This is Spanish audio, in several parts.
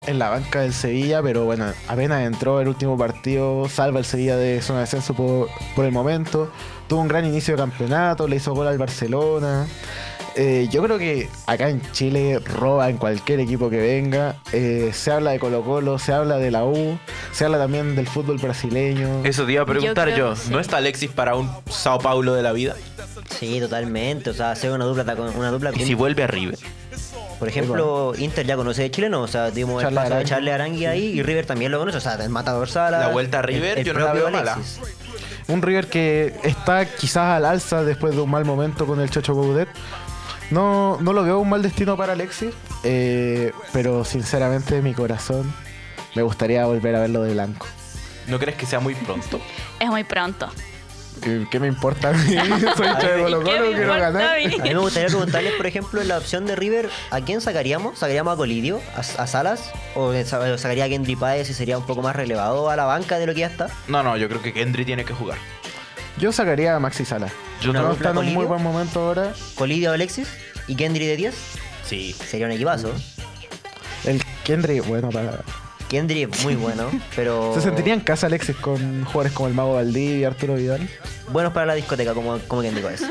en la banca del Sevilla, pero bueno, apenas entró el último partido, salva el Sevilla de zona de descenso por el momento. Tuvo un gran inicio de campeonato, le hizo gol al Barcelona. Yo creo que acá en Chile roba en cualquier equipo que venga. Se habla de Colo-Colo, se habla de la U, se habla también del fútbol brasileño. Eso te iba a preguntar yo. Sí. ¿No está Alexis para un Sao Paulo de la vida? Sí, totalmente. O sea, hacer una dupla. ¿Y si vuelve a River? Por ejemplo, Inter ya conoce de chileno, o sea, tuvimos el Charles paso de Arangui. Charles Arangui ahí y River también lo conoce, o sea, el matador Sala. La vuelta a River, yo no la propio veo mala. Alexis. Un River que está quizás al alza después de un mal momento con el Chocho Coudet. No lo veo un mal destino para Alexis, pero sinceramente mi corazón me gustaría volver a verlo de blanco. ¿No crees que sea muy pronto? Es muy pronto. ¿Qué me importa a mí? Soy hincha de ¿Y Colo qué Colo, me quiero importa ganar. a mí? A mí me gustaría preguntarles, por ejemplo, en la opción de River, ¿a quién sacaríamos? ¿Sacaríamos a Colidio? ¿A Salas? ¿O sacaría a Kendry Páez y sería un poco más relevado a la banca de lo que ya está? No, yo creo que Kendry tiene que jugar. Yo sacaría a Maxi Sala. Yo no no- está en un muy Colidio. buen momento ahora. ¿Colidio o Alexis? ¿Y Kendry de 10? Sí. Sería un equipazo. El Kendry, bueno, para... Kendry es muy bueno, pero... ¿Se sentiría en casa Alexis con jugadores como el Mago Valdivia y Arturo Vidal? buenos para la discoteca, como Kendry Páez.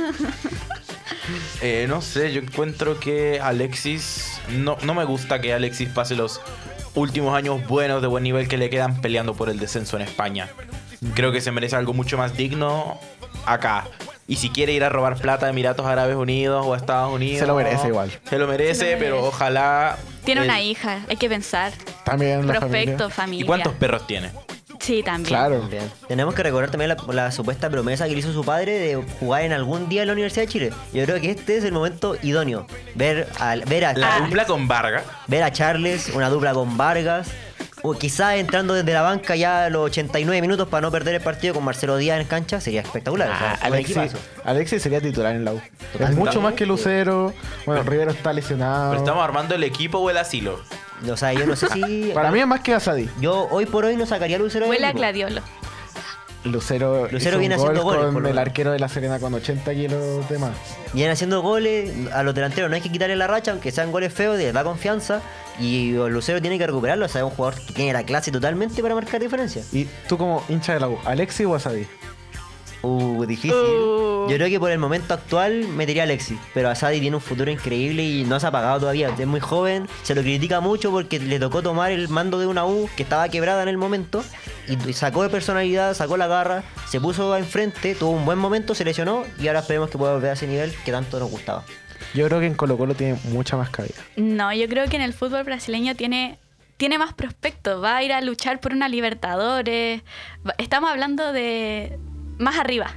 No sé, yo encuentro que Alexis... No me gusta que Alexis pase los últimos años buenos de buen nivel que le quedan peleando por el descenso en España. Creo que se merece algo mucho más digno acá. Y si quiere ir a robar plata a Emiratos Árabes Unidos o a Estados Unidos... Se lo merece igual. Se lo merece, Se lo pero merece. ojalá... Tiene él- una hija, hay que pensar. También la Prospecto, familia. familia. ¿Y cuántos perros tiene? Sí, también. Claro. Bien. Tenemos que recordar también la supuesta promesa que le hizo su padre de jugar en algún día en la Universidad de Chile. Yo creo que este es el momento idóneo. Ver a La dupla con Vargas. ver a Charles, una dupla con Vargas. O quizás entrando desde la banca ya a los 89 minutos para no perder el partido con Marcelo Díaz en cancha, sería espectacular. O sea, un equipazo. Alexis sería titular en la U. Es Totalmente. mucho más que Lucero. Bueno, Rivero está lesionado. ¿Pero estamos armando el equipo o el asilo? O sea, yo no sé si... Para mí es más que Asadi. Yo hoy por hoy no sacaría a Lucero del Huele a equipo. Gladiolo. Lucero Lucero hizo viene un gol haciendo goles, por con lo el menos. arquero de la Serena con 80 kilos de más. Vienen haciendo goles, a los delanteros no hay que quitarle la racha, aunque sean goles feos, les da confianza. Y Lucero tiene que recuperarlo, o sea, es un jugador que tiene la clase totalmente para marcar diferencia. Y tú como hincha de la U, ¿Alexis o Asadi? Difícil. Yo creo que por el momento actual metería a Alexis, pero Asadi tiene un futuro increíble y no se ha apagado todavía. Es muy joven, se lo critica mucho porque le tocó tomar el mando de una U que estaba quebrada en el momento y sacó de personalidad, sacó la garra, se puso enfrente, tuvo un buen momento, se lesionó y ahora esperemos que pueda volver a ese nivel que tanto nos gustaba. Yo creo que en Colo Colo tiene mucha más cabida. No, yo creo que en el fútbol brasileño tiene más prospectos. Va a ir a luchar por una Libertadores. Estamos hablando de más arriba.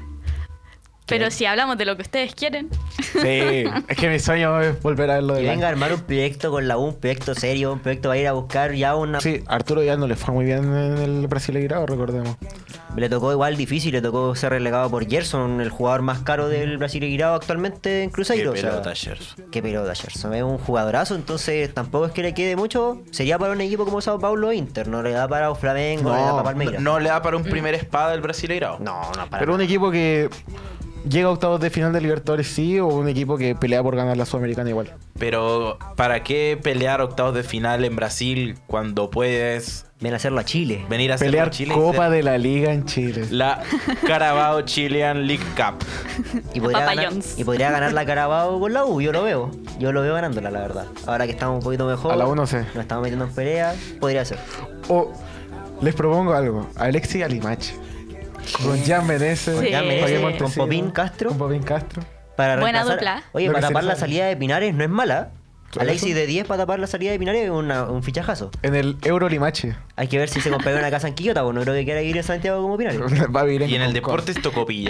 Pero si hablamos de lo que ustedes quieren. Sí, es que mi sueño es volver a verlo de Que venga a blanco. armar un proyecto con la U, un proyecto serio, un proyecto para ir a buscar ya una... Sí, Arturo Vidal no le fue muy bien en el Brasileirao, recordemos. Le tocó igual difícil, le tocó ser relegado por Gerson, el jugador más caro del Brasileirao actualmente en Cruzeiro. Qué o sea, pelota, Gerson. Qué pelota, Gerson. Es un jugadorazo, entonces tampoco es que le quede mucho. Sería para un equipo como Sao Paulo o Inter, no le da para un Flamengo, no le da para Palmeiras. No le da para un primer espada el Brasileirao. no, para Pero un nada. equipo que llega a octavos de final de Libertadores sí, o un equipo que pelea por ganar la Sudamericana igual. Pero ¿para qué pelear octavos de final en Brasil cuando puedes Ven a hacerlo a Chile. venir a hacerlo Pelear a Chile? Copa de la Liga en Chile. La Carabao Chilean League Cup. Y podría, Papa ganar, John's. y podría ganar la Carabao con la U, yo lo veo. Yo lo veo ganándola, la verdad. Ahora que estamos un poquito mejor. A la U no sé. Nos estamos metiendo en pelea, podría ser. O les propongo algo, Alexis Alimache. Con Jan Menezes, Sí. Jan Menezes, Joaquín con Montesinos, Popín Castro. Con Popín Castro. Para Buena reemplazar- dupla. Oye, Lo para que se tapar la sabe. salida de Pinares no es mala. Claro. Alexis de 10 para tapar la salida de Pinares es un fichajazo. En el Euro Limache. Hay que ver si se compra una casa en Quillota, pues no creo que quiera ir en Santiago como Pinares. Va a vivir Y en el Concón. Deportes Tocopilla.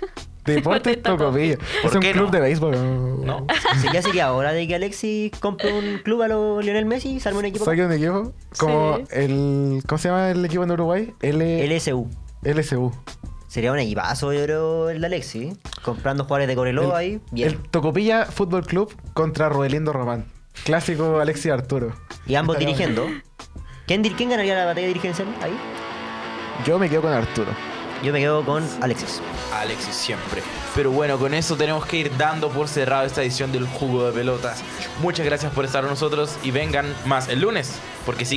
Deportes Tocopilla. ¿Por Es un qué club no? de béisbol. ¿No? Sí, ya sería hora de que Alexis compre un club a lo Lionel Messi y se arme un equipo. ¿Saque un equipo? Como Sí. el... ¿Cómo se llama el equipo en Uruguay? LSU. LSU. Sería un equipazo, yo creo, el de Alexis. Comprando jugadores de Coreló ahí. Bien. El Tocopilla Fútbol Club contra Rodelindo Román. Clásico Alexis Arturo. Y ambos Estaría dirigiendo. ¿Quién ganaría la batalla dirigencial ahí? bueno. Yo me quedo con Arturo. Yo me quedo con Alexis. Alexis siempre. Pero bueno, con eso tenemos que ir dando por cerrado esta edición del Jugo de Pelotas. Muchas gracias por estar con nosotros y vengan más el lunes, porque sí.